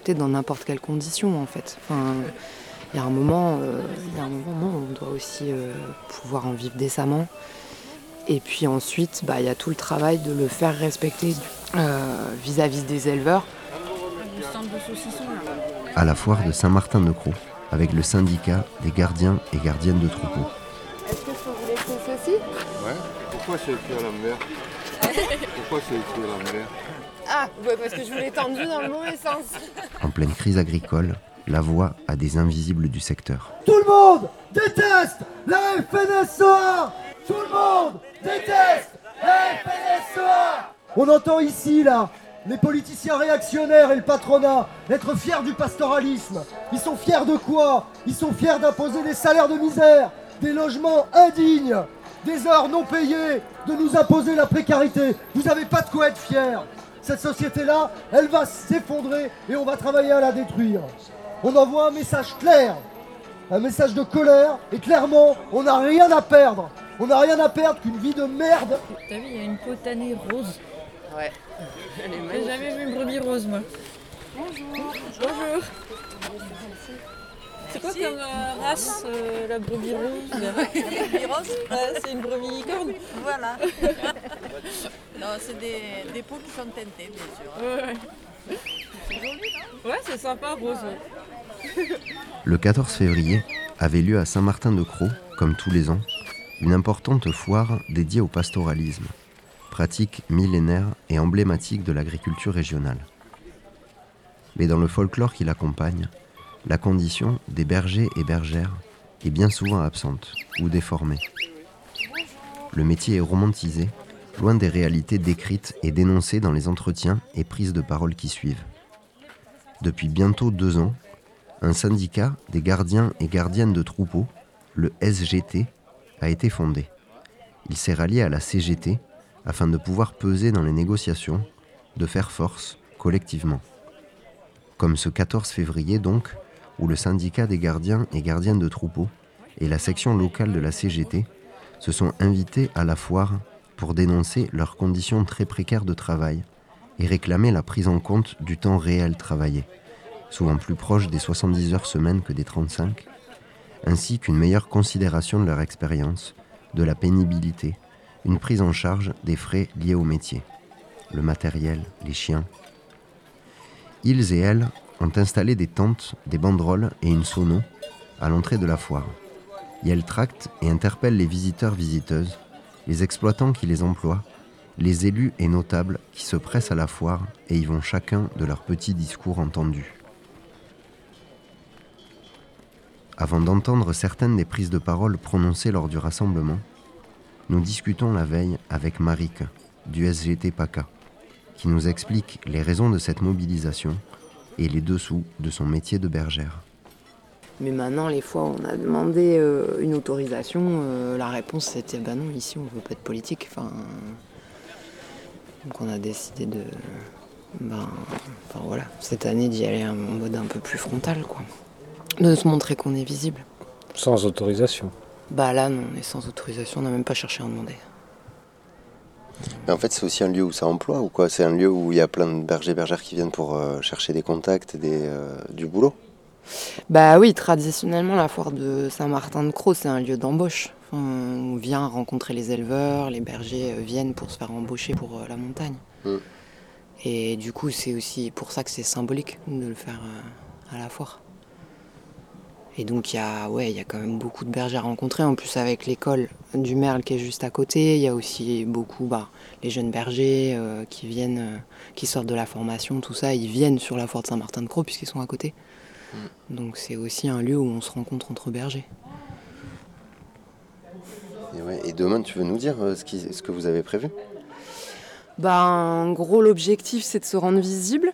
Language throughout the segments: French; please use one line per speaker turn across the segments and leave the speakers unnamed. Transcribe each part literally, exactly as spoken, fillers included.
respecter dans n'importe quelle condition en fait. Enfin, il y a un moment, euh, il y a un moment, on doit aussi euh, pouvoir en vivre décemment. Et puis ensuite, bah, il y a tout le travail de le faire respecter euh, vis-à-vis des éleveurs.
Du stand de saucissons là.
À la foire de Saint-Martin-de-Crau, avec le syndicat des gardiens et gardiennes de troupeaux.
Est-ce que je peux vous laisser ceci ?
Ouais. Pourquoi c'est écrit à l'envers ? Pourquoi c'est écrit à l'envers ?
Ah, ouais, parce que je vous l'ai tendu dans le mauvais sens.
En pleine crise agricole, la voix à des invisibles du secteur.
Tout le monde déteste la F N S E A. Tout le monde déteste la F N S E A. On entend ici, là, les politiciens réactionnaires et le patronat être fiers du pastoralisme. Ils sont fiers de quoi ? Ils sont fiers d'imposer des salaires de misère, des logements indignes, des heures non payées, de nous imposer la précarité. Vous n'avez pas de quoi être fiers. Cette société-là, elle va s'effondrer et on va travailler à la détruire. On envoie un message clair, un message de colère, et clairement, on n'a rien à perdre. On n'a rien à perdre qu'une vie de merde.
T'as vu, il y a une potanée rose.
Ouais.
J'ai jamais vu une brebis rose, moi.
Bonjour.
Bonjour. C'est quoi comme euh, race, euh, la brebis rose La brebis rose ouais, c'est une brebis licorne.
Voilà. Non, c'est des, des peaux qui sont teintées, bien sûr.
Ouais, ouais.
C'est joli, non ?
Ouais, c'est sympa, rose. Ouais.
Le quatorze février avait lieu à Saint-Martin-de-Crau, comme tous les ans, une importante foire dédiée au pastoralisme, pratique millénaire et emblématique de l'agriculture régionale. Mais dans le folklore qui l'accompagne, la condition des bergers et bergères est bien souvent absente ou déformée. Le métier est romantisé, loin des réalités décrites et dénoncées dans les entretiens et prises de parole qui suivent. Depuis bientôt deux ans, un syndicat des gardiens et gardiennes de troupeaux, le S G T, a été fondé. Il s'est rallié à la C G T afin de pouvoir peser dans les négociations, de faire force collectivement. Comme ce quatorze février donc, où le syndicat des gardiens et gardiennes de troupeaux et la section locale de la C G T se sont invités à la foire pour dénoncer leurs conditions très précaires de travail et réclamer la prise en compte du temps réel travaillé, souvent plus proche des soixante-dix heures semaine que des trente-cinq, ainsi qu'une meilleure considération de leur expérience, de la pénibilité, une prise en charge des frais liés au métier, le matériel, les chiens. Ils et elles ont installé des tentes, des banderoles et une sono à l'entrée de la foire. Et elles tractent et interpellent les visiteurs-visiteuses, les exploitants qui les emploient, les élus et notables qui se pressent à la foire et y vont chacun de leurs petits discours entendus. Avant d'entendre certaines des prises de parole prononcées lors du rassemblement, nous discutons la veille avec Marique, du S G T PACA, qui nous explique les raisons de cette mobilisation et les dessous de son métier de bergère.
Mais maintenant, les fois où on a demandé euh, une autorisation, euh, la réponse c'était bah non, ici on veut pas de politique. Enfin, donc on a décidé de, ben, enfin voilà, cette année d'y aller en mode un peu plus frontal, quoi, de se montrer qu'on est visible.
Sans autorisation.
Bah là, non, on est sans autorisation, on n'a même pas cherché à en demander.
Mais en fait, c'est aussi un lieu où ça emploie ou quoi ? C'est un lieu où il y a plein de bergers et bergères qui viennent pour euh, chercher des contacts et des, euh, du boulot ?
Bah oui, traditionnellement, la foire de Saint-Martin-de-Crau, c'est un lieu d'embauche. Enfin, on vient rencontrer les éleveurs, les bergers euh, viennent pour se faire embaucher pour euh, la montagne.
Mmh.
Et du coup, c'est aussi pour ça que c'est symbolique de le faire euh, à la foire. Et donc, il y a, ouais, il y a quand même beaucoup de bergers à rencontrer. En plus, avec l'école du Merle qui est juste à côté, il y a aussi beaucoup, bah, les jeunes bergers euh, qui viennent, euh, qui sortent de la formation, tout ça, ils viennent sur la foire de Saint-Martin-de-Crau puisqu'ils sont à côté. Mmh. Donc, c'est aussi un lieu où on se rencontre entre bergers.
Et, ouais, et demain, tu veux nous dire euh, ce, qui, ce que vous avez prévu ?
Bah, en gros, l'objectif, c'est de se rendre visible.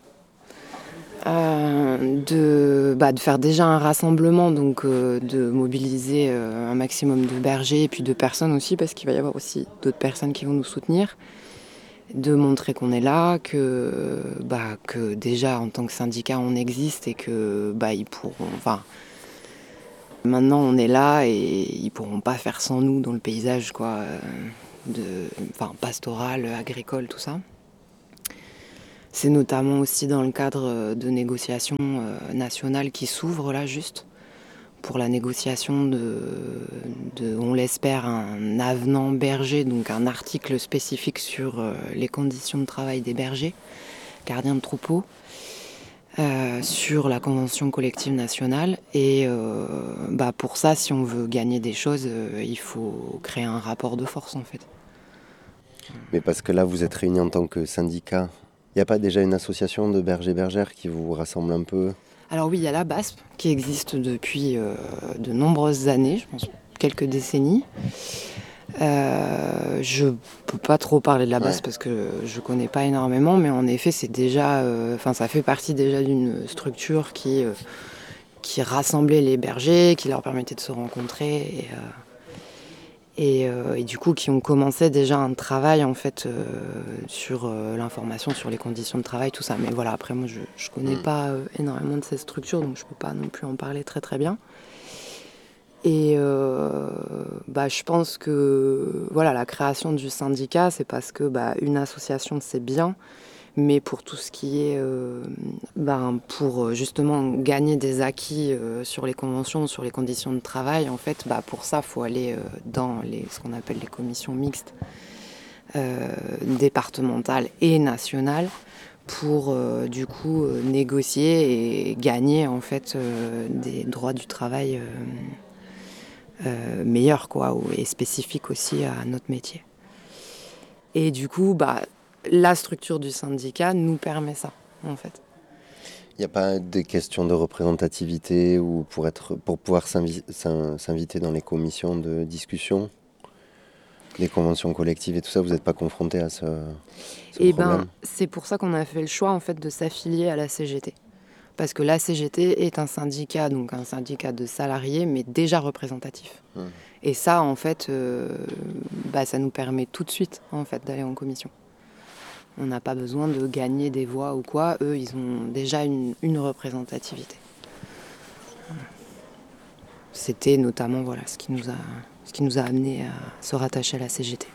Euh, de, bah, de faire déjà un rassemblement, donc euh, de mobiliser euh, un maximum de bergers et puis de personnes aussi, parce qu'il va y avoir aussi d'autres personnes qui vont nous soutenir, de montrer qu'on est là, que, bah, que déjà en tant que syndicat on existe et que bah, ils pourront, enfin, maintenant on est là et ils pourront pas faire sans nous dans le paysage, quoi, de, enfin, pastoral, agricole, tout ça. C'est notamment aussi dans le cadre de négociations euh, nationales qui s'ouvrent là juste pour la négociation de, de, on l'espère, un avenant berger, donc un article spécifique sur euh, les conditions de travail des bergers, gardiens de troupeaux, euh, sur la convention collective nationale. Et euh, bah pour ça, si on veut gagner des choses, euh, il faut créer un rapport de force en fait.
Mais parce que là, vous êtes réunis en tant que syndicat. Il n'y a pas déjà une association de bergers-bergères qui vous rassemble un peu ?
Alors oui, il y a la B A S P qui existe depuis euh, de nombreuses années, je pense quelques décennies. Euh, je ne peux pas trop parler de la B A S P ouais. parce que je ne connais pas énormément, mais en effet, c'est déjà, euh, ça fait partie déjà d'une structure qui, euh, qui rassemblait les bergers, qui leur permettait de se rencontrer. Et, euh, Et, euh, et du coup qui ont commencé déjà un travail en fait euh, sur euh, l'information sur les conditions de travail, tout ça. Mais voilà, après moi je ne connais pas euh, énormément de ces structures, donc je ne peux pas non plus en parler très très bien. Et euh, bah, je pense que voilà, la création du syndicat, c'est parce que bah, une association c'est bien, mais pour tout ce qui est euh, ben, pour justement gagner des acquis euh, sur les conventions, sur les conditions de travail, en fait, bah, pour ça, il faut aller euh, dans les, ce qu'on appelle les commissions mixtes euh, départementales et nationales pour euh, du coup euh, négocier et gagner en fait euh, des droits du travail euh, euh, meilleurs quoi, et spécifiques aussi à notre métier. Et du coup, bah la structure du syndicat nous permet ça, en fait.
Il n'y a pas des questions de représentativité ou pour, être, pour pouvoir s'invi- s'inviter dans les commissions de discussion, les conventions collectives et tout ça, vous n'êtes pas confronté à ce, ce
et
problème ?
Ben, c'est pour ça qu'on a fait le choix en fait, de s'affilier à la C G T. Parce que la C G T est un syndicat, donc un syndicat de salariés, mais déjà représentatif. Mmh. Et ça, en fait, euh, bah, ça nous permet tout de suite en fait, d'aller en commission. On n'a pas besoin de gagner des voix ou quoi. Eux, ils ont déjà une, une représentativité. C'était notamment voilà, ce qui nous a, ce qui nous a amené à se rattacher à la C G T.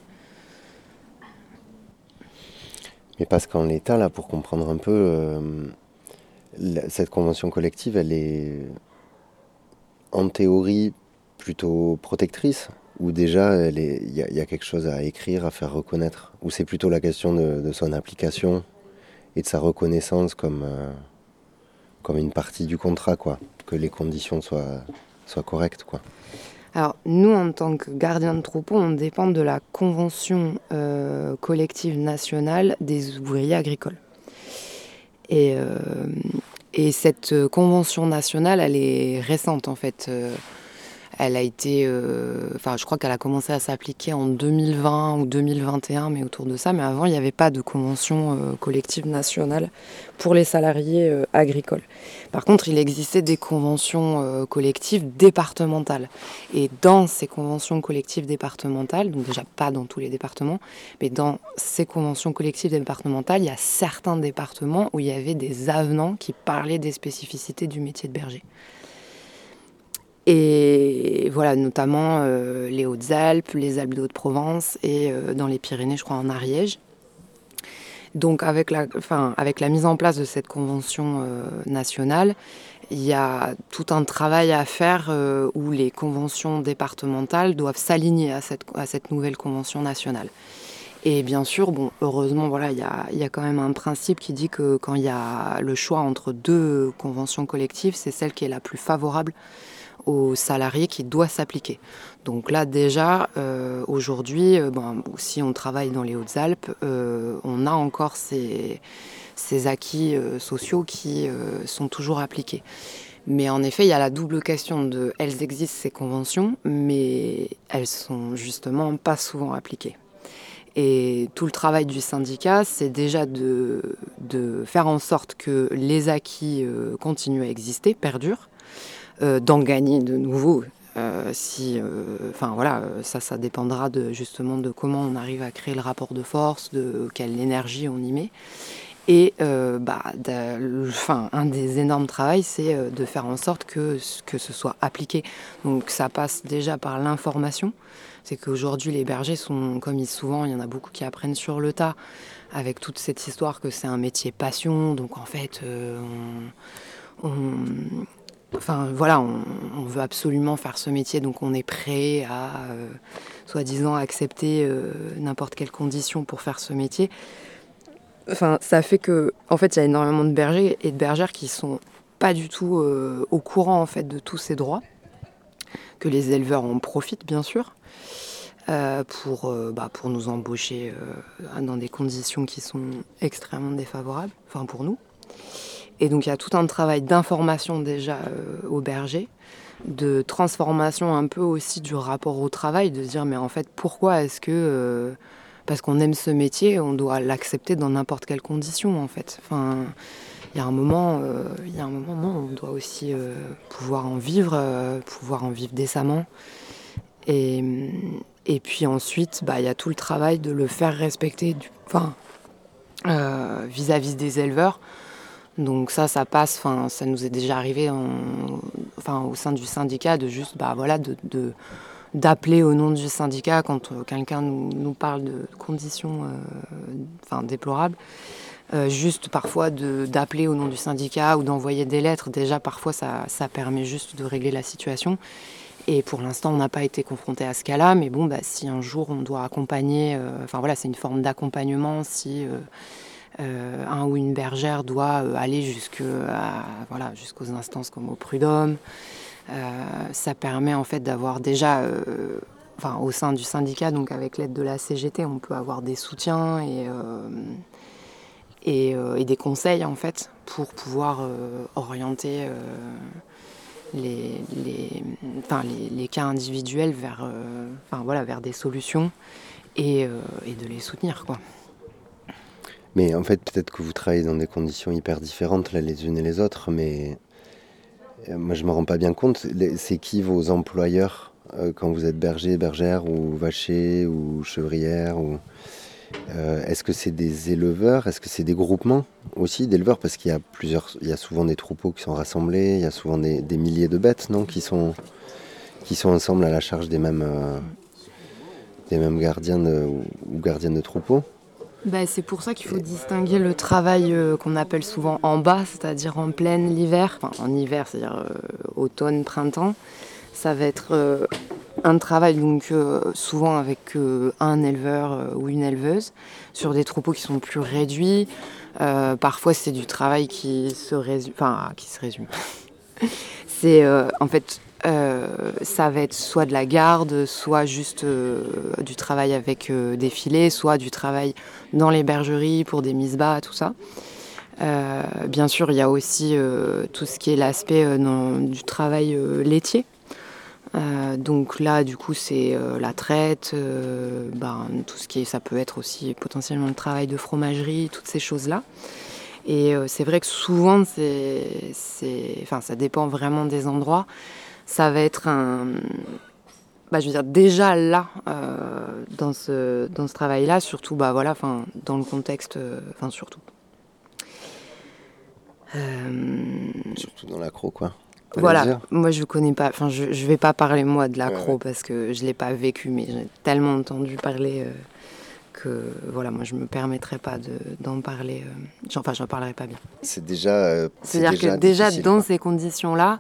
Mais parce qu'en l'état, là, pour comprendre un peu, euh, la, cette convention collective, elle est en théorie plutôt protectrice ? Ou déjà, il y, y a quelque chose à écrire, à faire reconnaître ? Ou c'est plutôt la question de, de son application et de sa reconnaissance comme, euh, comme une partie du contrat, quoi, que les conditions soient, soient correctes, quoi.
Alors, nous, en tant que gardiens de troupeau, on dépend de la convention euh, collective nationale des ouvriers agricoles. Et, euh, et cette convention nationale, elle est récente, en fait. Euh, Elle a été, euh, enfin, je crois qu'elle a commencé à s'appliquer en deux mille vingt ou deux mille vingt et un, mais autour de ça. Mais avant, il n'y avait pas de convention euh, collective nationale pour les salariés euh, agricoles. Par contre, il existait des conventions euh, collectives départementales. Et dans ces conventions collectives départementales, donc déjà pas dans tous les départements, mais dans ces conventions collectives départementales, il y a certains départements où il y avait des avenants qui parlaient des spécificités du métier de berger. Et voilà, notamment euh, les Hautes-Alpes, les Alpes de Haute-Provence et euh, dans les Pyrénées, je crois, en Ariège. Donc avec la, enfin, avec la mise en place de cette convention euh, nationale, il y a tout un travail à faire euh, où les conventions départementales doivent s'aligner à cette, à cette nouvelle convention nationale. Et bien sûr, bon, heureusement, voilà, il y a, il y a quand même un principe qui dit que quand il y a le choix entre deux conventions collectives, c'est celle qui est la plus favorable aux salariés qui doit s'appliquer. Donc là déjà, euh, aujourd'hui, euh, ben, si on travaille dans les Hautes-Alpes, euh, on a encore ces, ces acquis euh, sociaux qui euh, sont toujours appliqués. Mais en effet, il y a la double question de, elles existent ces conventions, mais elles sont justement pas souvent appliquées. Et tout le travail du syndicat, c'est déjà de, de faire en sorte que les acquis euh, continuent à exister, perdurent, Euh, d'en gagner de nouveaux. Euh, si, euh, enfin voilà, ça, ça dépendra de, justement de comment on arrive à créer le rapport de force, de quelle énergie on y met. Et euh, bah, de, enfin, un des énormes travaux, c'est euh, de faire en sorte que, que ce soit appliqué. Donc ça passe déjà par l'information. C'est qu'aujourd'hui, les bergers sont, comme ils souvent, il y en a beaucoup qui apprennent sur le tas, avec toute cette histoire que c'est un métier passion. Donc en fait, euh, on, on, enfin, voilà, on, on veut absolument faire ce métier, donc on est prêt à, euh, soi-disant, accepter euh, n'importe quelle condition pour faire ce métier. Enfin, ça fait que, en fait, il y a énormément de bergers et de bergères qui sont pas du tout euh, au courant en fait de tous ces droits, que les éleveurs en profitent bien sûr euh, pour euh, bah, pour nous embaucher euh, dans des conditions qui sont extrêmement défavorables, enfin pour nous. Et donc il y a tout un travail d'information déjà euh, aux bergers, de transformation un peu aussi du rapport au travail, de se dire mais en fait pourquoi est-ce que euh, parce qu'on aime ce métier, on doit l'accepter dans n'importe quelle condition en fait. Enfin, il y a un moment, euh, il y a un moment, non, on doit aussi euh, pouvoir en vivre, euh, pouvoir en vivre décemment. Et, et puis ensuite, bah, il y a tout le travail de le faire respecter, du, enfin, euh, vis-à-vis des éleveurs. Donc ça, ça passe. Enfin, ça nous est déjà arrivé, en, enfin, au sein du syndicat, de juste, bah voilà, de, de d'appeler au nom du syndicat quand euh, quelqu'un nous, nous parle de conditions euh, enfin, déplorables. Euh, juste parfois de, d'appeler au nom du syndicat ou d'envoyer des lettres. Déjà, parfois, ça, ça permet juste de régler la situation. Et pour l'instant, on n'a pas été confronté à ce cas-là. Mais bon, bah, si un jour on doit accompagner, euh, enfin voilà, c'est une forme d'accompagnement. Si euh, euh, un ou une bergère doit euh, aller jusque à, voilà, jusqu'aux instances comme au prud'homme, Euh, ça permet en fait d'avoir déjà, euh, enfin, au sein du syndicat, donc avec l'aide de la C G T, on peut avoir des soutiens et, euh, et, euh, et des conseils en fait pour pouvoir euh, orienter euh, les, les, enfin, les, les cas individuels vers, euh, enfin, voilà, vers des solutions et, euh, et de les soutenir, quoi.
Mais en fait, peut-être que vous travaillez dans des conditions hyper différentes là, les unes et les autres, mais moi, je ne me rends pas bien compte. C'est qui vos employeurs euh, quand vous êtes berger, bergère ou vacher ou chevrière ou... euh, Est-ce que c'est des éleveurs? Est-ce que c'est des groupements aussi d'éleveurs? Parce qu'il y a plusieurs, il y a souvent des troupeaux qui sont rassemblés, il y a souvent des, des milliers de bêtes, non, qui sont, qui sont ensemble à la charge des mêmes, euh, des mêmes gardiens de, ou gardiennes de troupeaux.
Bah, c'est pour ça qu'il faut distinguer le travail euh, qu'on appelle souvent en bas, c'est-à-dire en pleine l'hiver, enfin en hiver, c'est-à-dire euh, automne, printemps. Ça va être euh, un travail donc euh, souvent avec euh, un éleveur euh, ou une éleveuse sur des troupeaux qui sont plus réduits. Euh, parfois c'est du travail qui se résume, enfin qui se résume. c'est euh, en fait Euh, ça va être soit de la garde, soit juste euh, du travail avec euh, des filets, soit du travail dans les bergeries pour des mises bas, tout ça. Euh, bien sûr, il y a aussi euh, tout ce qui est l'aspect euh, dans, du travail euh, laitier. Euh, donc là, du coup, c'est euh, la traite, euh, ben, tout ce qui est, ça peut être aussi potentiellement le travail de fromagerie, toutes ces choses-là. Et euh, c'est vrai que souvent, c'est, c'est, enfin, ça dépend vraiment des endroits. Ça va être un... Bah, je veux dire, déjà là, euh, dans ce, dans ce travail-là, surtout, bah, voilà, dans le contexte... Enfin, euh, surtout.
Euh... Surtout dans l'accro, quoi.
Voilà, moi je connais pas, enfin je, je vais pas parler moi de l'accro, ouais, ouais. Parce que je l'ai pas vécu, mais j'ai tellement entendu parler euh, que voilà, moi je me permettrais pas de, d'en parler, euh, enfin j'en parlerai pas bien.
C'est déjà... Euh, c'est
C'est-à-dire
déjà
que déjà dans
quoi.
ces conditions-là,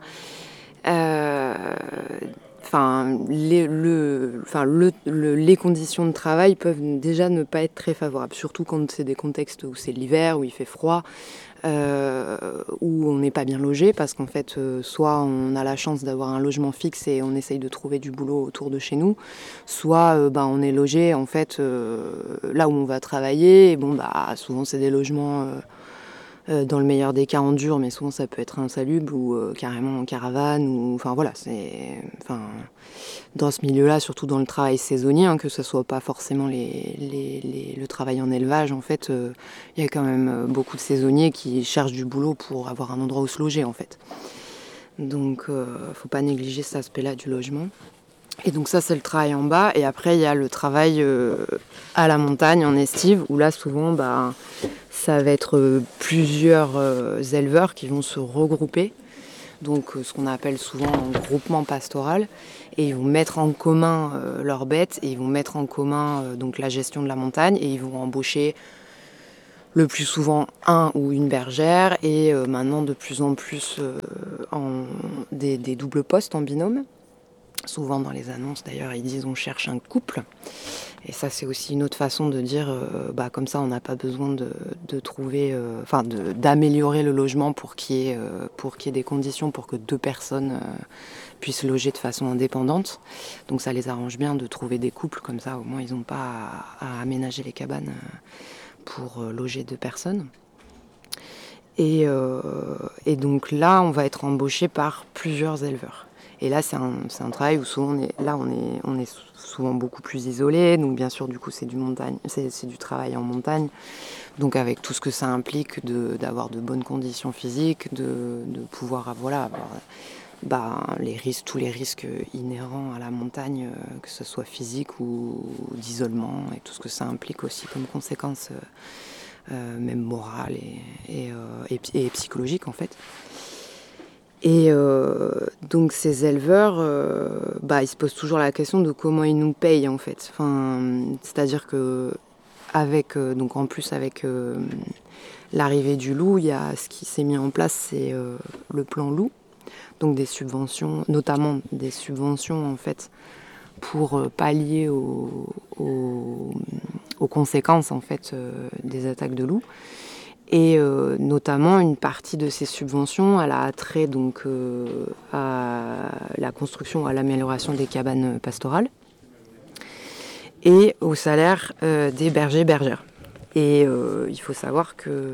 enfin euh, les, le, le, le, les conditions de travail peuvent déjà ne pas être très favorables, surtout quand c'est des contextes où c'est l'hiver, où il fait froid. Euh, où on n'est pas bien logé parce qu'en fait euh, soit on a la chance d'avoir un logement fixe et on essaye de trouver du boulot autour de chez nous, soit euh, bah, on est logé en fait euh, là où on va travailler et bon bah souvent c'est des logements euh, euh, dans le meilleur des cas en dur, mais souvent ça peut être insalubre ou euh, carrément en caravane ou enfin voilà, c'est enfin dans ce milieu-là, surtout dans le travail saisonnier, hein, que ce soit pas forcément les, les, les, le travail en élevage, en fait, il euh, y a quand même beaucoup de saisonniers qui cherchent du boulot pour avoir un endroit où se loger, en fait. Donc, euh, faut pas négliger cet aspect-là du logement. Et donc ça, c'est le travail en bas. Et après, il y a le travail euh, à la montagne, en estive, où là, souvent, bah, ça va être euh, plusieurs euh, éleveurs qui vont se regrouper. Donc euh, ce qu'on appelle souvent un groupement pastoral. Et ils vont mettre en commun euh, leurs bêtes, et ils vont mettre en commun euh, donc, la gestion de la montagne, et ils vont embaucher le plus souvent un ou une bergère, et euh, maintenant de plus en plus euh, en, des, des doubles postes en binôme. Souvent dans les annonces d'ailleurs ils disent on cherche un couple, et ça c'est aussi une autre façon de dire euh, bah, comme ça on n'a pas besoin de, de trouver, euh, enfin de, d'améliorer le logement pour qu'il y ait, euh, pour qu'il y ait des conditions pour que deux personnes euh, puissent loger de façon indépendante. Donc ça les arrange bien de trouver des couples, comme ça au moins ils n'ont pas à, à aménager les cabanes pour euh, loger deux personnes. Et, euh, et donc là on va être embauché par plusieurs éleveurs. Et là, c'est un, c'est un travail où souvent, on est, là, on est, on est souvent beaucoup plus isolé. Donc, bien sûr, du coup, c'est du montagne, c'est, c'est du travail en montagne. Donc, avec tout ce que ça implique de, d'avoir de bonnes conditions physiques, de, de pouvoir, voilà, avoir bah, les risques, tous les risques inhérents à la montagne, euh, que ce soit physique ou, ou d'isolement, et tout ce que ça implique aussi comme conséquence, euh, euh, même morale et, et, euh, et, et psychologique, en fait. Et euh, donc ces éleveurs, euh, bah, ils se posent toujours la question de comment ils nous payent en fait. Enfin, c'est-à-dire que avec, euh, donc en plus avec euh, l'arrivée du loup, il y a ce qui s'est mis en place, c'est euh, le plan loup, donc des subventions, notamment des subventions en fait pour euh, pallier aux, aux, aux conséquences en fait euh, des attaques de loups. Et euh, notamment, une partie de ces subventions, elle a trait donc, euh, à la construction, à l'amélioration des cabanes pastorales et au salaire euh, des bergers-bergères. Et euh, il faut savoir que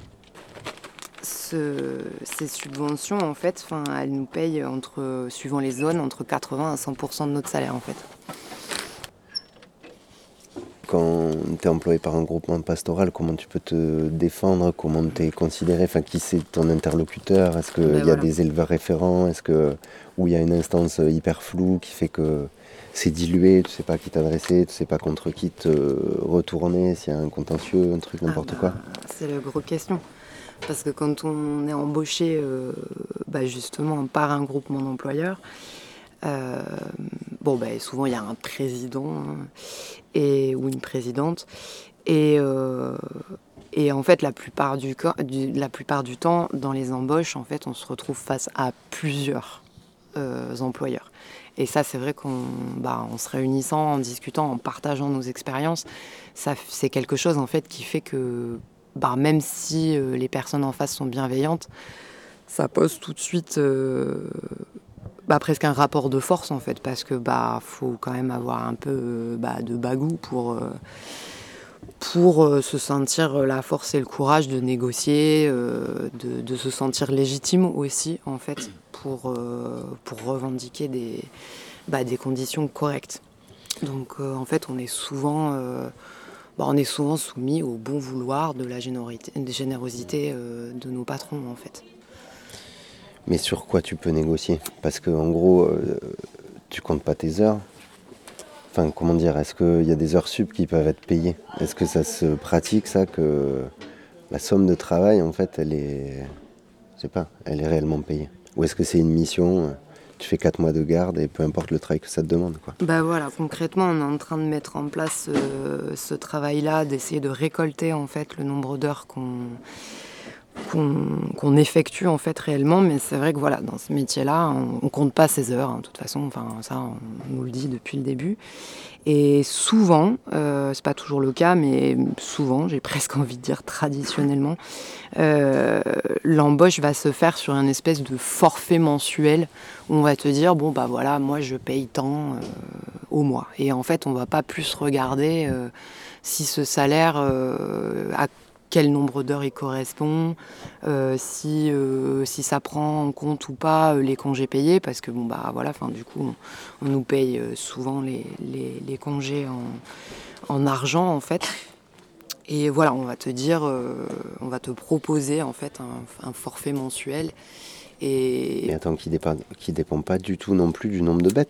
ce, ces subventions, en fait, elles nous payent, entre, suivant les zones, entre quatre-vingts à cent pour cent de notre salaire, en fait.
Quand tu es employé par un groupement pastoral, comment tu peux te défendre? Comment tu es considéré? Enfin, qui c'est ton interlocuteur? Est-ce qu'il ben y a voilà. des éleveurs référents? Est-ce que, ou il y a une instance hyper floue qui fait que c'est dilué, tu ne sais pas à qui t'adresser, tu ne sais pas contre qui te retourner, s'il y a un contentieux, un truc, n'importe ah bah, quoi?
C'est la grosse question. Parce que quand on est embauché euh, bah justement par un groupement d'employeurs, Euh, bon, ben, souvent il y a un président hein, et, ou une présidente. Et, euh, et en fait, la plupart du, du, la plupart du temps, dans les embauches, en fait, on se retrouve face à plusieurs euh, employeurs. Et ça, c'est vrai qu'en bah, en se réunissant, en discutant, en partageant nos expériences, ça, c'est quelque chose en fait qui fait que bah, même si euh, les personnes en face sont bienveillantes, ça pose tout de suite... Euh, Bah, presque un rapport de force en fait, parce que bah faut quand même avoir un peu bah, de bagou pour, euh, pour euh, se sentir la force et le courage de négocier, euh, de, de se sentir légitime aussi en fait, pour, euh, pour revendiquer des, bah, des conditions correctes. Donc euh, en fait on est souvent euh, bah, on est souvent soumis au bon vouloir de la générosité, de, générosité euh, de nos patrons en fait.
Mais sur quoi tu peux négocier? Parce que en gros, euh, tu comptes pas tes heures. Enfin, comment dire, est-ce qu'il y a des heures sup qui peuvent être payées? Est-ce que ça se pratique, ça, que la somme de travail, en fait, elle est, je sais pas, elle est réellement payée? Ou est-ce que c'est une mission, tu fais quatre mois de garde et peu importe le travail que ça te demande, quoi?
Bah voilà, concrètement, on est en train de mettre en place euh, ce travail-là, d'essayer de récolter en fait le nombre d'heures qu'on Qu'on, qu'on effectue en fait réellement, mais c'est vrai que voilà, dans ce métier-là, on, on compte pas ses heures, hein, de toute façon, enfin ça on nous le dit depuis le début. Et souvent, euh, c'est pas toujours le cas, mais souvent, j'ai presque envie de dire traditionnellement, euh, l'embauche va se faire sur une espèce de forfait mensuel où on va te dire bon bah voilà, moi je paye tant euh, au mois. Et en fait, on va pas plus regarder euh, si ce salaire euh, a quel nombre d'heures il correspond, euh, si, euh, si ça prend en compte ou pas euh, les congés payés, parce que bon bah voilà, fin, du coup on, on nous paye euh, souvent les, les, les congés en, en argent en fait. Et voilà, on va te dire, euh, on va te proposer en fait un, un forfait mensuel. Et...
Mais attends, qui dépend, qui dépend pas du tout non plus du nombre de bêtes.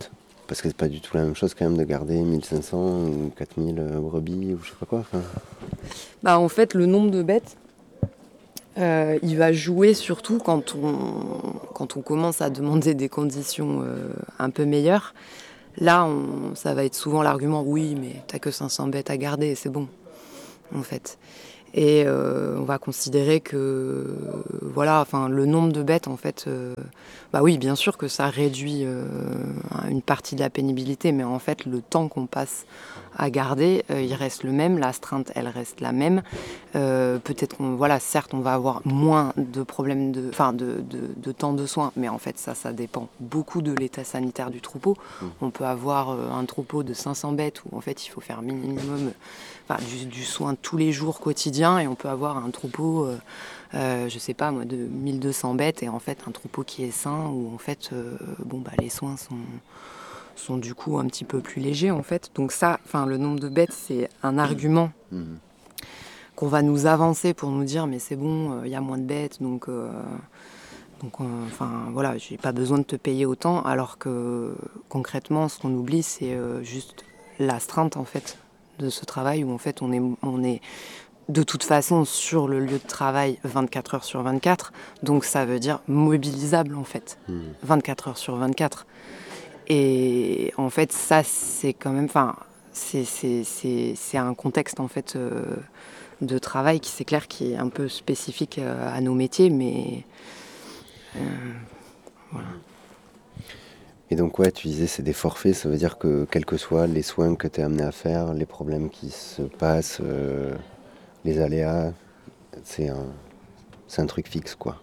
Parce que c'est pas du tout la même chose quand même de garder mille cinq cents ou quatre mille brebis ou je sais pas quoi. Enfin...
Bah, en fait, le nombre de bêtes, euh, il va jouer surtout quand on, quand on commence à demander des conditions euh, un peu meilleures. Là, on, ça va être souvent l'argument, oui, mais t'as que cinq cents bêtes à garder, c'est bon, en fait. Et euh, on va considérer que voilà, enfin, le nombre de bêtes, en fait, euh, bah oui, bien sûr que ça réduit euh, une partie de la pénibilité, mais en fait, le temps qu'on passe à garder, euh, il reste le même, l'astreinte, elle reste la même. Euh, peut-être qu'on, voilà, certes, on va avoir moins de problèmes de, enfin, de, de, de temps de soins, mais en fait, ça, ça dépend beaucoup de l'état sanitaire du troupeau. Mmh. On peut avoir euh, un troupeau de cinq cents bêtes où, en fait, il faut faire minimum, enfin, du, du soin tous les jours quotidien, et on peut avoir un troupeau, euh, euh, je sais pas moi, de mille deux cents bêtes, et en fait, un troupeau qui est sain, où, en fait, euh, bon, bah, les soins sont... sont du coup un petit peu plus légers en fait. Donc ça, enfin le nombre de bêtes, c'est un argument mmh. qu'on va nous avancer pour nous dire mais c'est bon, il euh, y a moins de bêtes, donc euh, donc enfin euh, voilà, j'ai pas besoin de te payer autant, alors que concrètement, ce qu'on oublie, c'est euh, juste l'astreinte en fait de ce travail où en fait on est on est de toute façon sur le lieu de travail vingt-quatre heures sur vingt-quatre, donc ça veut dire mobilisable en fait, mmh. vingt-quatre heures sur vingt-quatre. Et en fait, ça, c'est quand même... Enfin, c'est, c'est, c'est, c'est un contexte, en fait, euh, de travail qui, c'est clair, qui est un peu spécifique euh, à nos métiers, mais... Euh, voilà.
Et donc, ouais, tu disais, c'est des forfaits, ça veut dire que, quels que soient les soins que tu es amené à faire, les problèmes qui se passent, euh, les aléas, c'est un, c'est un truc fixe, quoi.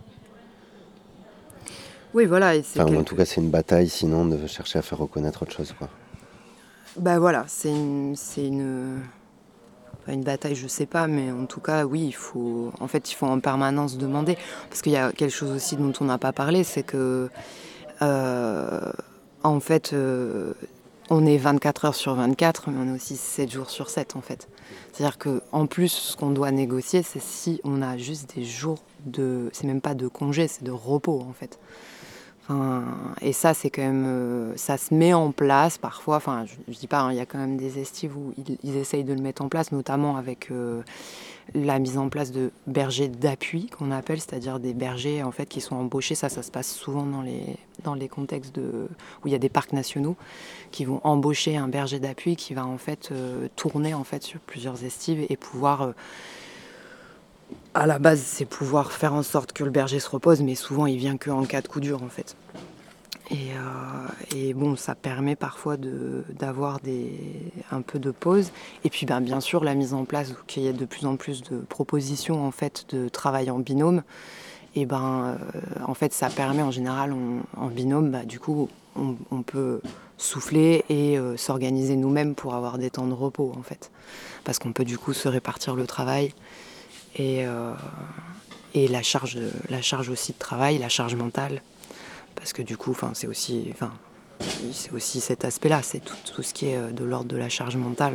Oui, voilà. Et c'est
enfin,
quelque...
En tout cas, c'est une bataille, sinon, de chercher à faire reconnaître autre chose, quoi.
Bah voilà, c'est une, c'est une, enfin, une bataille, je sais pas, mais en tout cas, oui, il faut, en fait, il faut en permanence demander. Parce qu'il y a quelque chose aussi dont on n'a pas parlé, c'est que, euh, en fait, euh, on est vingt-quatre heures sur vingt-quatre, mais on est aussi sept jours sur sept, en fait. C'est-à-dire qu'en plus, ce qu'on doit négocier, c'est si on a juste des jours de... C'est même pas de congé, c'est de repos, en fait. Enfin, et ça, c'est quand même... Euh, ça se met en place, parfois. Enfin, je, je dis pas, hein, il y a quand même des estives où ils, ils essayent de le mettre en place, notamment avec euh, la mise en place de bergers d'appui, qu'on appelle, c'est-à-dire des bergers, en fait, qui sont embauchés. Ça, ça se passe souvent dans les, dans les contextes de, où il y a des parcs nationaux, qui vont embaucher un berger d'appui qui va, en fait, euh, tourner, en fait, sur plusieurs estives et pouvoir... Euh, à la base, c'est pouvoir faire en sorte que le berger se repose, mais souvent, il vient qu'en cas de coup dur, en fait. Et, euh, et bon, ça permet parfois de, d'avoir des, un peu de pause. Et puis, ben, bien sûr, la mise en place, qu'il y a de plus en plus de propositions, en fait, de travail en binôme. Et ben, euh, en fait, ça permet, en général, on, en binôme, bah, du coup, on, on peut souffler et euh, s'organiser nous-mêmes pour avoir des temps de repos, en fait. Parce qu'on peut, du coup, se répartir le travail. Et, euh, et la charge, de, la charge aussi de travail, la charge mentale, parce que du coup, c'est aussi, c'est aussi cet aspect-là, c'est tout, tout ce qui est de l'ordre de la charge mentale,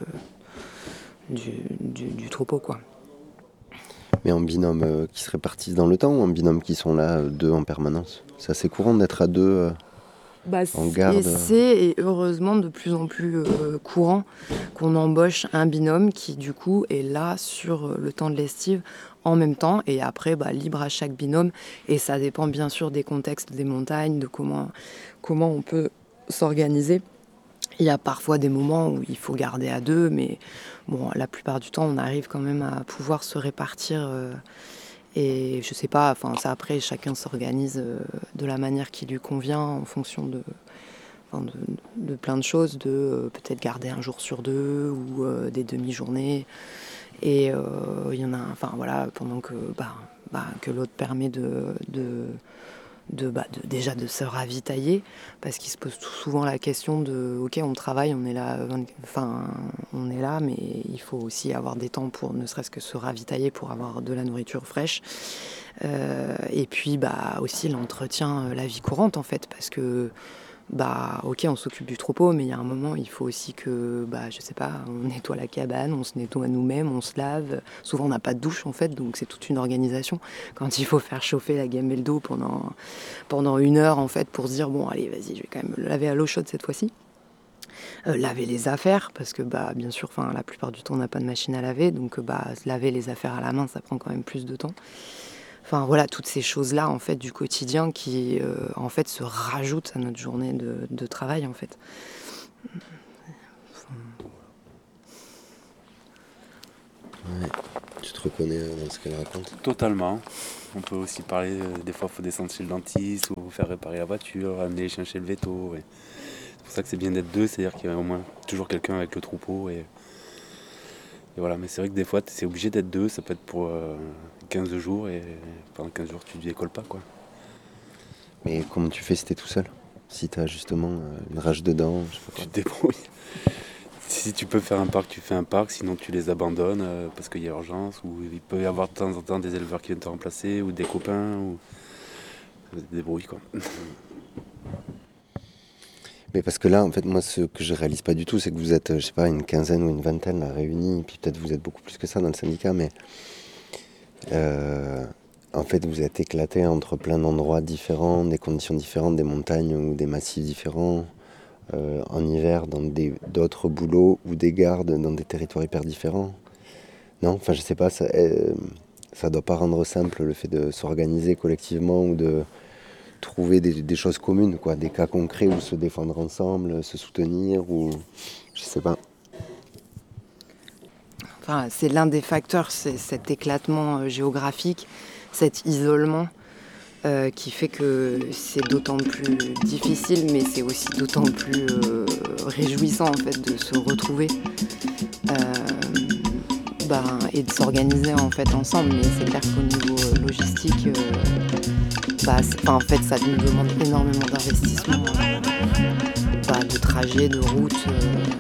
de, du, du, du troupeau, quoi.
Mais en binôme euh, qui se répartissent dans le temps ou en binôme qui sont là, euh, deux en permanence? C'est assez courant d'être à deux euh,
bah,
en garde.
C'est et heureusement de plus en plus euh, courant qu'on embauche un binôme qui du coup est là sur le temps de l'estive en même temps et après bah, libre à chaque binôme et ça dépend bien sûr des contextes des montagnes, de comment, comment on peut s'organiser. Il y a parfois des moments où il faut garder à deux, mais bon, la plupart du temps on arrive quand même à pouvoir se répartir euh, et je sais pas, enfin ça après chacun s'organise euh, de la manière qui lui convient en fonction de, enfin, de, de plein de choses, de euh, peut-être garder un jour sur deux ou euh, des demi-journées. Et il euh, y en a, enfin voilà, pendant que, bah, bah, que l'autre permet de, de, de, bah, de déjà de se ravitailler, parce qu'il se pose tout souvent la question de, ok, on travaille, on est là, enfin, on est là, mais il faut aussi avoir des temps pour ne serait-ce que se ravitailler, pour avoir de la nourriture fraîche. Euh, et puis, bah, aussi l'entretien, la vie courante en fait, parce que bah ok, on s'occupe du troupeau, mais il y a un moment, il faut aussi que, bah je sais pas, on nettoie la cabane, on se nettoie nous-mêmes, on se lave. Souvent, on n'a pas de douche en fait, donc c'est toute une organisation. Quand il faut faire chauffer la gamelle d'eau pendant, pendant une heure en fait, pour se dire bon, allez, vas-y, je vais quand même le laver à l'eau chaude cette fois-ci. Euh, laver les affaires, parce que bah bien sûr, enfin la plupart du temps, on n'a pas de machine à laver, donc bah laver les affaires à la main, ça prend quand même plus de temps. Enfin voilà, toutes ces choses-là en fait du quotidien qui euh, en fait se rajoutent à notre journée de, de travail en fait. Enfin...
Ouais. Tu te reconnais dans ce qu'elle raconte?
Totalement. On peut aussi parler, euh, des fois il faut descendre chez le dentiste ou faire réparer la voiture, amener les chiens chez le veto. Et c'est pour ça que c'est bien d'être deux, c'est-à-dire qu'il y a au moins toujours quelqu'un avec le troupeau. Et, et voilà, mais c'est vrai que des fois c'est obligé d'être deux, ça peut être pour euh, quinze jours et pendant quinze jours tu ne décolles pas quoi.
Mais comment tu fais si t'es tout seul? Si t'as justement euh, une rage de dents, je sais pas quoi.
Tu te débrouilles. Si tu peux faire un parc, tu fais un parc, sinon tu les abandonnes euh, parce qu'il y a urgence, ou il peut y avoir de temps en temps des éleveurs qui viennent te remplacer, ou des copains, ou tu te débrouilles quoi.
Mais parce que là, en fait, moi, ce que je réalise pas du tout, c'est que vous êtes, je sais pas, une quinzaine ou une vingtaine là, réunis, puis peut-être vous êtes beaucoup plus que ça dans le syndicat, mais euh, en fait, vous êtes éclatés entre plein d'endroits différents, des conditions différentes, des montagnes ou des massifs différents, euh, en hiver dans des, d'autres boulots ou des gardes dans des territoires hyper différents. Non, enfin, je sais pas, ça, euh, ça doit pas rendre simple le fait de s'organiser collectivement ou de trouver des, des choses communes, quoi, des cas concrets où se défendre ensemble, se soutenir, ou je sais pas.
Enfin, c'est l'un des facteurs, c'est cet éclatement euh, géographique, cet isolement euh, qui fait que c'est d'autant plus difficile, mais c'est aussi d'autant plus euh, réjouissant en fait de se retrouver euh, bah, et de s'organiser en fait ensemble. Mais c'est clair qu'au niveau euh, logistique, euh, bah, en fait, ça nous demande énormément d'investissement, euh, bah, de trajets, de routes. Euh,